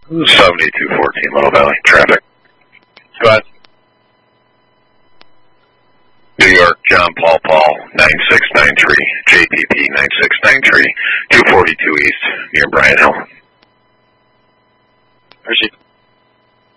7214 Little Valley, traffic. Go ahead. New York, John Paul, 9693, JPP 9693, 242 East, near Bryan Hill. Appreciate it.